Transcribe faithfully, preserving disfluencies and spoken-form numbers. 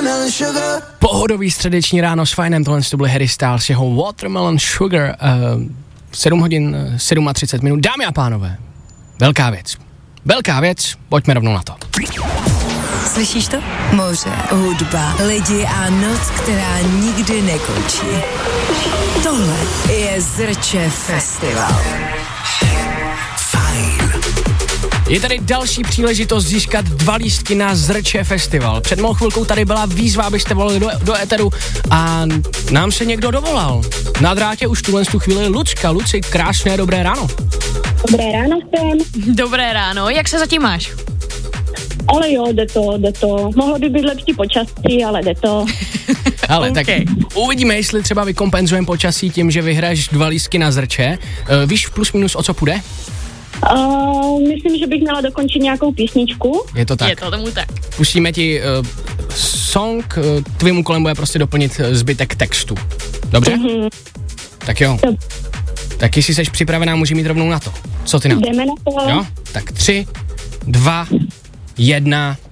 Pohodový středeční ráno s Fajnem, tohle to byly Harry Styles, jeho Watermelon Sugar, uh, sedm hodin třicet sedm minut. Dámy a pánové, velká věc. Velká věc, pojďme rovnou na to. Slyšíš to? Moře, hudba, lidi a noc, která nikdy nekončí. Tohle je Zrče Festival. Fajn. Je tady další příležitost získat dva lístky na Zrče Festival. Před malou chvilkou tady byla výzva, abyste volali do, do éteru a nám se někdo dovolal. Na drátě už tuhle tu chvíli Lucka. Luci, krásné dobré ráno. Dobré ráno všem. Dobré ráno, jak se zatím máš? Ale jo, jde to, jde to. Mohlo by být lepší počasí, ale jde to. Ale Okay. tak uvidíme, jestli třeba vykompenzujeme počasí tím, že vyhraješ dva lístky na Zrče. Uh, víš plus minus o co půjde? Uh, myslím, že bych měla dokončit nějakou písničku. Je to tak. Je to tomu tak. Pustíme ti uh, song, uh, tvým úkolem bude prostě doplnit zbytek textu. Dobře? Mm-hmm. Tak jo. Dob- Tak jestli jsi připravená, můžeme jít rovnou na to. Co ty na to? Jdeme na to. Jo? Tak tři, dva, jedna,